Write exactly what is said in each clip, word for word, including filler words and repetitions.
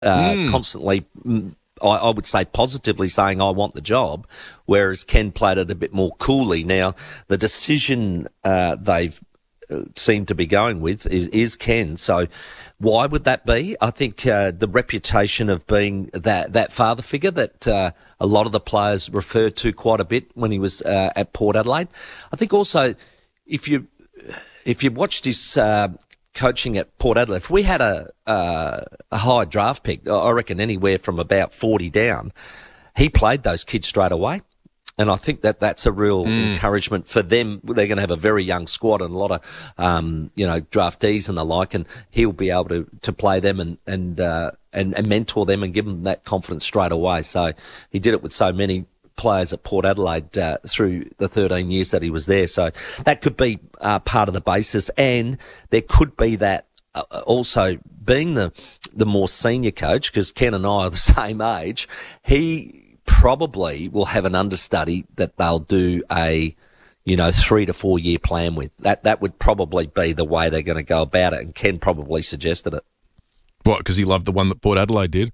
uh, Mm. constantly, mm, I, I would say positively saying, I want the job, whereas Ken played it a bit more coolly. Now, the decision uh, they've uh, seemed to be going with is, is Ken. So why would that be? I think uh, the reputation of being that, that father figure that uh, a lot of the players referred to quite a bit when he was uh, at Port Adelaide. I think also if you if you watched his uh, coaching at Port Adelaide, if we had a, uh, a high draft pick, I reckon anywhere from about forty down, he played those kids straight away. And I think that that's a real mm. encouragement for them. They're going to have a very young squad and a lot of, um, you know, draftees and the like, and he'll be able to, to play them and, and, uh, and, and mentor them and give them that confidence straight away. So he did it with so many players at Port Adelaide uh, through the thirteen years that he was there. So that could be uh, part of the basis. And there could be that uh, also being the, the more senior coach, because Ken and I are the same age, he probably will have an understudy that they'll do a, you know, three to four year plan with. That that would probably be the way they're going to go about it, and Ken probably suggested it. What, because he loved the one that Port Adelaide did?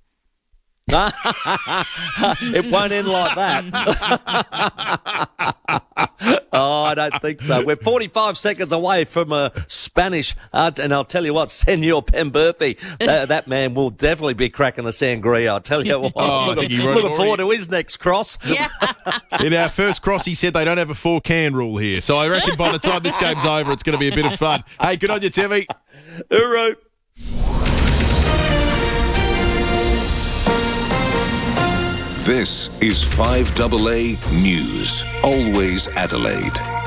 It won't end like that. Oh, I don't think so. We're forty-five seconds away from a Spanish, uh, and I'll tell you what, Senor Pemberthi, uh, that man will definitely be cracking the sangria. I'll tell you what, Oh, I I'm think looking, he wrote looking it forward to his next cross. Yeah. In our first cross, he said they don't have a four-can rule here. So I reckon by the time this game's over, it's going to be a bit of fun. Hey, good on you, Timmy. Hooroo. This is five A A News, always Adelaide.